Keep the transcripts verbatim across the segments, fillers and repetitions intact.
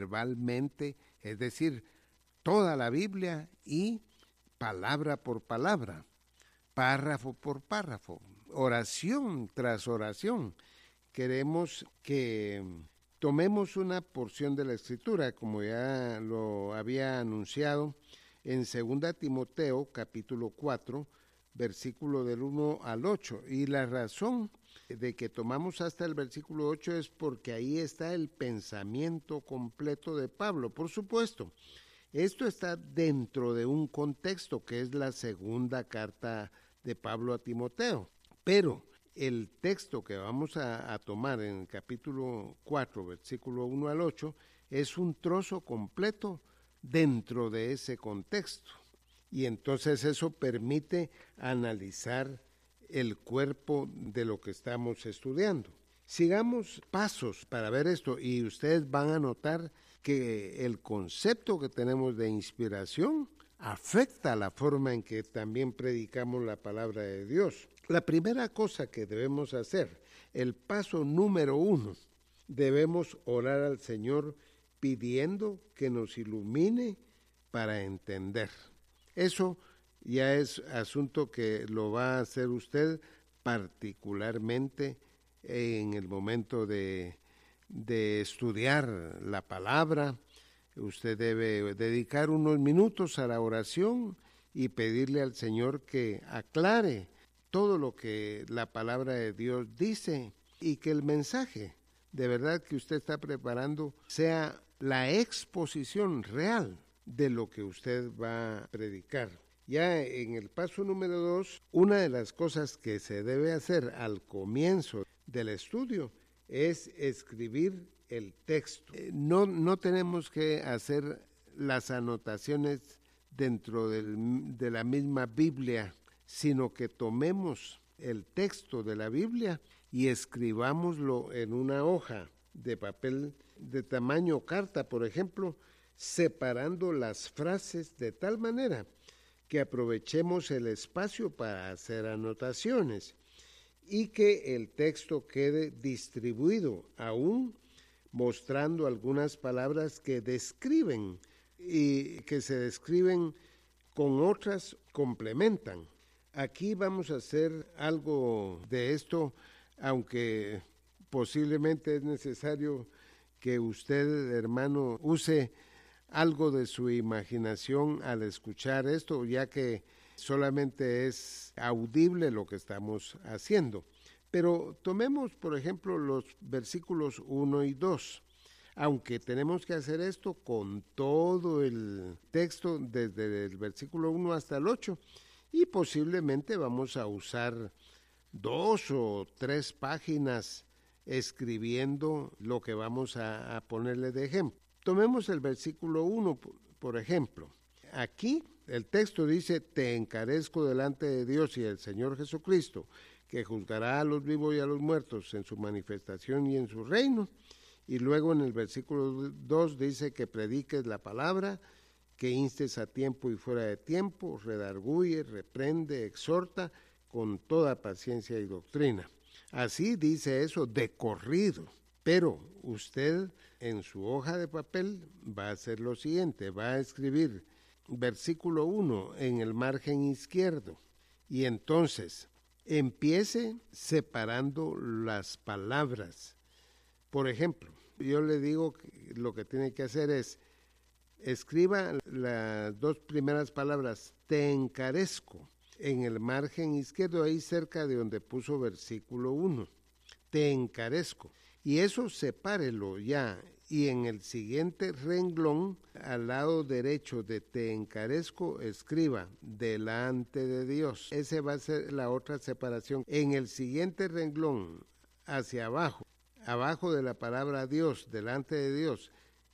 verbalmente, es decir, toda la Biblia y palabra por palabra, párrafo por párrafo, oración tras oración. Queremos que tomemos una porción de la Escritura, como ya lo había anunciado, en segunda Timoteo, capítulo cuatro, versículo del uno al ocho. Y la razón de que tomamos hasta el versículo ocho es porque ahí está el pensamiento completo de Pablo. Por supuesto, esto está dentro de un contexto que es la segunda carta de Pablo a Timoteo, pero el texto que vamos a, a tomar en el capítulo cuatro, versículo uno al ocho, es un trozo completo dentro de ese contexto. Y entonces eso permite analizar el cuerpo de lo que estamos estudiando. Sigamos pasos para ver esto y ustedes van a notar que el concepto que tenemos de inspiración afecta la forma en que también predicamos la palabra de Dios. La primera cosa que debemos hacer, el paso número uno, debemos orar al Señor pidiendo que nos ilumine para entender. Eso ya es asunto que lo va a hacer usted particularmente en el momento de, de estudiar la palabra. Usted debe dedicar unos minutos a la oración y pedirle al Señor que aclare todo lo que la palabra de Dios dice y que el mensaje de verdad que usted está preparando sea la exposición real de lo que usted va a predicar. Ya en el paso número dos, una de las cosas que se debe hacer al comienzo del estudio es escribir el texto. No, no tenemos que hacer las anotaciones dentro del, de la misma Biblia, sino que tomemos el texto de la Biblia y escribámoslo en una hoja de papel de tamaño carta, por ejemplo, separando las frases de tal manera que aprovechemos el espacio para hacer anotaciones y que el texto quede distribuido, aún mostrando algunas palabras que describen y que se describen con otras complementan. Aquí vamos a hacer algo de esto, aunque posiblemente es necesario que usted, hermano, use algo de su imaginación al escuchar esto, ya que solamente es audible lo que estamos haciendo. Pero tomemos, por ejemplo, los versículos uno y dos. Aunque tenemos que hacer esto con todo el texto desde el versículo uno hasta el ocho, y posiblemente vamos a usar dos o tres páginas escribiendo lo que vamos a, a ponerle de ejemplo. Tomemos el versículo uno, por ejemplo. Aquí el texto dice: te encarezco delante de Dios y del Señor Jesucristo, que juzgará a los vivos y a los muertos en su manifestación y en su reino. Y luego en el versículo dos dice que prediques la palabra, que instes a tiempo y fuera de tiempo, redarguye, reprende, exhorta con toda paciencia y doctrina. Así dice eso de corrido. Pero usted en su hoja de papel va a hacer lo siguiente, va a escribir versículo uno en el margen izquierdo y entonces empiece separando las palabras. Por ejemplo, yo le digo que lo que tiene que hacer es escriba las dos primeras palabras, te encarezco, en el margen izquierdo, ahí cerca de donde puso versículo uno, te encarezco. Y eso sepárelo ya, y en el siguiente renglón, al lado derecho de te encarezco, escriba delante de Dios. Esa va a ser la otra separación. En el siguiente renglón, hacia abajo, abajo de la palabra Dios, delante de Dios,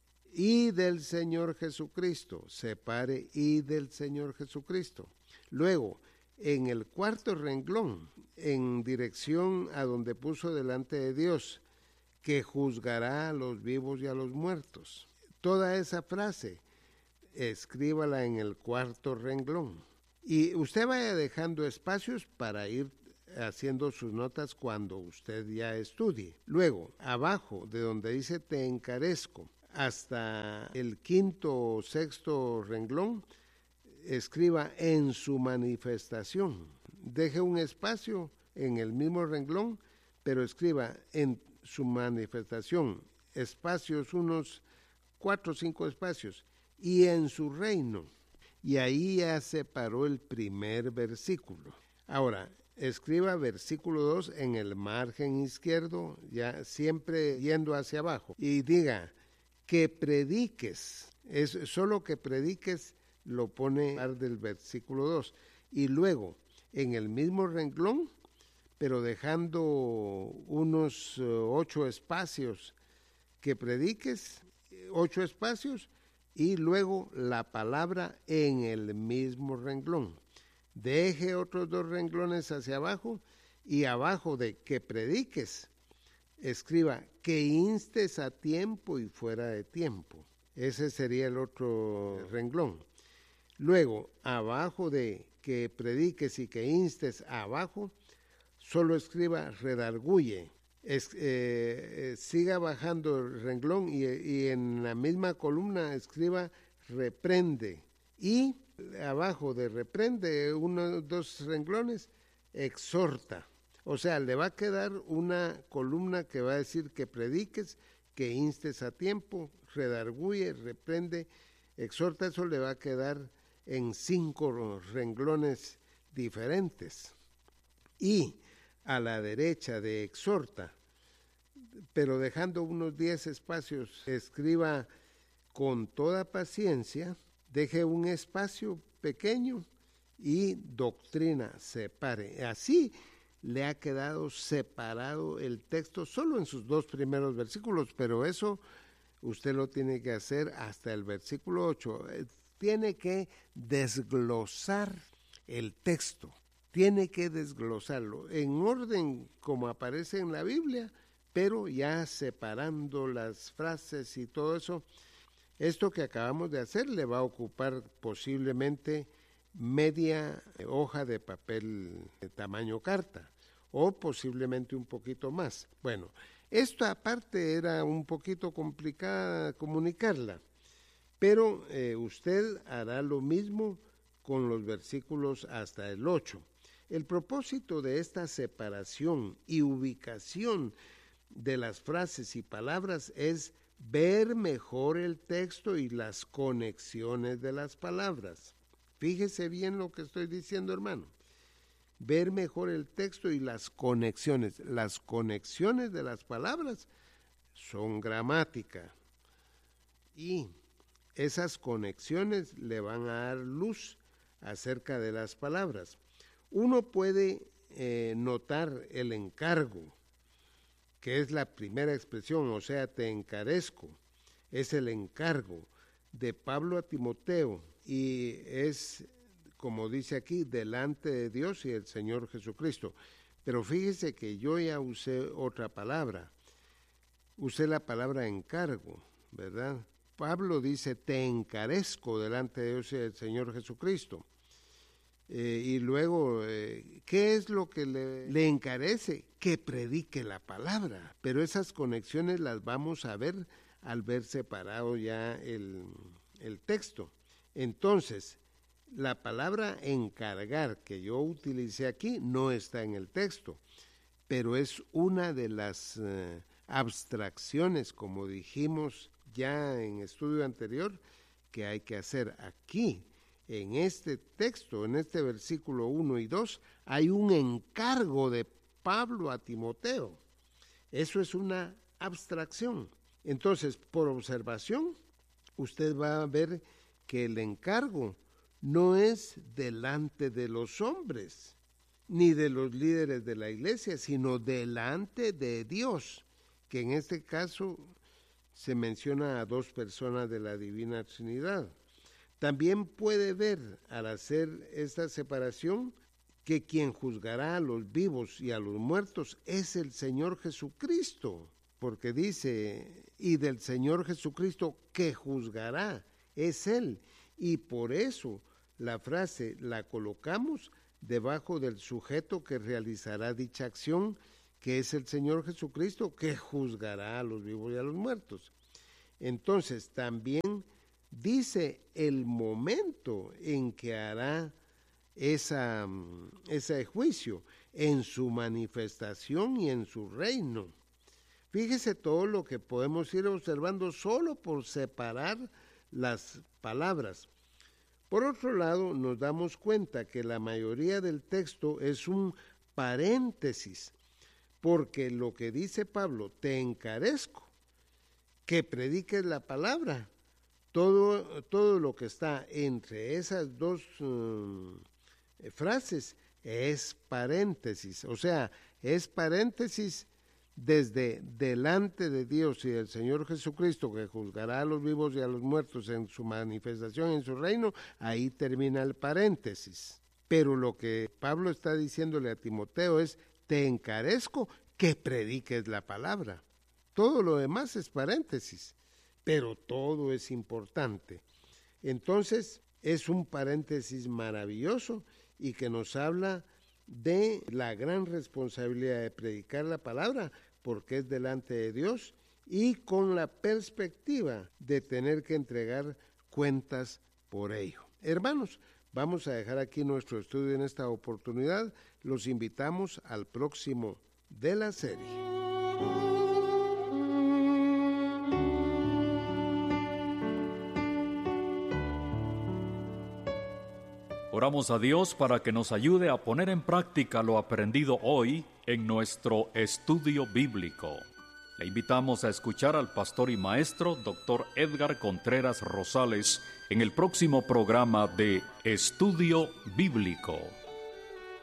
y del Señor Jesucristo, separe y del Señor Jesucristo. Luego, en el cuarto renglón, en dirección a donde puso delante de Dios, que juzgará a los vivos y a los muertos. Toda esa frase, escríbala en el cuarto renglón. Y usted vaya dejando espacios para ir haciendo sus notas cuando usted ya estudie. Luego, abajo de donde dice te encarezco, hasta el quinto o sexto renglón, escriba en su manifestación. Deje un espacio en el mismo renglón, pero escriba en su manifestación, espacios, unos cuatro o cinco espacios, y en su reino. Y ahí ya separó el primer versículo. Ahora, escriba versículo dos en el margen izquierdo, ya siempre yendo hacia abajo, y diga que prediques, es solo que prediques, lo pone al del versículo dos, y luego en el mismo renglón, pero dejando unos uh, ocho espacios, que prediques, ocho espacios, y luego la palabra en el mismo renglón. Deje otros dos renglones hacia abajo, y abajo de que prediques, escriba que instes a tiempo y fuera de tiempo. Ese sería el otro renglón. Luego, abajo de que prediques y que instes, abajo, solo escriba redarguye. Es, eh, eh, siga bajando el renglón y, y en la misma columna escriba reprende. Y abajo de reprende, uno, dos renglones, exhorta. O sea, le va a quedar una columna que va a decir que prediques, que instes a tiempo, redarguye, reprende, exhorta. Eso le va a quedar en cinco renglones diferentes. Y a la derecha de exhorta, pero dejando unos diez espacios, escriba con toda paciencia, deje un espacio pequeño y doctrina, separe. Así le ha quedado separado el texto solo en sus dos primeros versículos, pero eso usted lo tiene que hacer hasta el versículo ocho. Tiene que desglosar el texto. Tiene que desglosarlo en orden como aparece en la Biblia, pero ya separando las frases y todo eso. Esto que acabamos de hacer le va a ocupar posiblemente media hoja de papel de tamaño carta, o posiblemente un poquito más. Bueno, esta parte era un poquito complicada comunicarla, pero eh, usted hará lo mismo con los versículos hasta el ocho. El propósito de esta separación y ubicación de las frases y palabras es ver mejor el texto y las conexiones de las palabras. Fíjese bien lo que estoy diciendo, hermano. Ver mejor el texto y las conexiones. Las conexiones de las palabras son gramática. Y esas conexiones le van a dar luz acerca de las palabras. Uno puede eh, notar el encargo, que es la primera expresión, o sea, te encarezco, es el encargo de Pablo a Timoteo, y es, como dice aquí, delante de Dios y el Señor Jesucristo. Pero fíjese que yo ya usé otra palabra, usé la palabra encargo, ¿verdad? Pablo dice, te encarezco delante de Dios y del Señor Jesucristo. Eh, y luego, eh, ¿qué es lo que le, le encarece? Que predique la palabra. Pero esas conexiones las vamos a ver al ver separado ya el, el texto. Entonces, la palabra encargar que yo utilicé aquí no está en el texto, pero es una de las eh, abstracciones, como dijimos ya en estudio anterior, que hay que hacer aquí. En este texto, en este versículo uno y dos, hay un encargo de Pablo a Timoteo. Eso es una abstracción. Entonces, por observación, usted va a ver que el encargo no es delante de los hombres, ni de los líderes de la iglesia, sino delante de Dios, que en este caso se menciona a dos personas de la Divina Trinidad. También puede ver, al hacer esta separación, que quien juzgará a los vivos y a los muertos es el Señor Jesucristo, porque dice, y del Señor Jesucristo que juzgará, es Él, y por eso la frase la colocamos debajo del sujeto que realizará dicha acción, que es el Señor Jesucristo, que juzgará a los vivos y a los muertos. Entonces también dice el momento en que hará esa, ese juicio, en su manifestación y en su reino. Fíjese todo lo que podemos ir observando solo por separar las palabras. Por otro lado, nos damos cuenta que la mayoría del texto es un paréntesis, porque lo que dice Pablo, te encarezco que prediques la palabra. Todo, todo lo que está entre esas dos um, frases es paréntesis, o sea, es paréntesis desde delante de Dios y del Señor Jesucristo, que juzgará a los vivos y a los muertos en su manifestación, en su reino. Ahí termina el paréntesis. Pero lo que Pablo está diciéndole a Timoteo es, te encarezco que prediques la palabra. Todo lo demás es paréntesis, pero todo es importante. Entonces, es un paréntesis maravilloso y que nos habla de la gran responsabilidad de predicar la palabra, porque es delante de Dios y con la perspectiva de tener que entregar cuentas por ello. Hermanos, vamos a dejar aquí nuestro estudio en esta oportunidad. Los invitamos al próximo de la serie. Oramos a Dios para que nos ayude a poner en práctica lo aprendido hoy en nuestro estudio bíblico. Le invitamos a escuchar al pastor y maestro doctor Edgar Contreras Rosales en el próximo programa de Estudio Bíblico.